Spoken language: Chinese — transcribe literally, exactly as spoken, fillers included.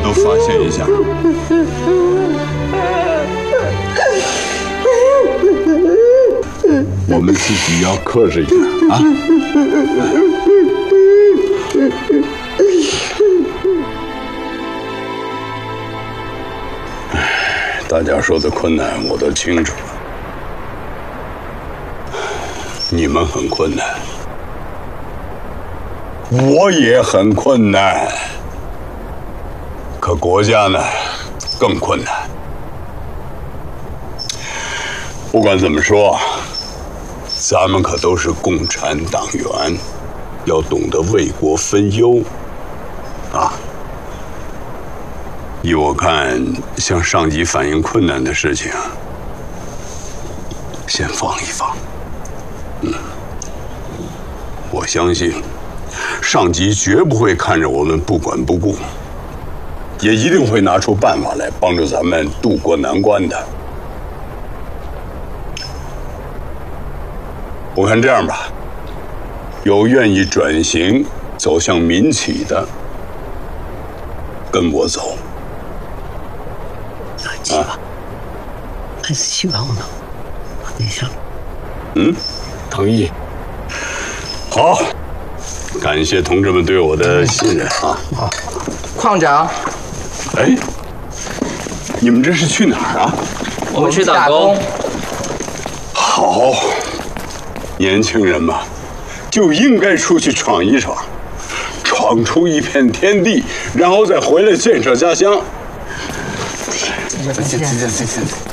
都发泄一下。我们自己要克制一点啊！大家说的困难我都清楚，你们很困难，我也很困难，可国家呢更困难。不管怎么说，咱们可都是共产党员，要懂得为国分忧啊！依我看，向上级反映困难的事情，先放一放。嗯，我相信上级绝不会看着我们不管不顾，也一定会拿出办法来帮助咱们渡过难关的。我看这样吧，有愿意转型走向民企的，跟我走。 希望，还是希望呢，医生。 嗯，同意。好，感谢同志们对我的信任啊！ 好，矿长。 哎，你们这是去哪儿啊？ 我们去打工。 好。年轻人嘛，就应该出去闯一闯，闯出一片天地，然后再回来建设家乡。 行行行行行。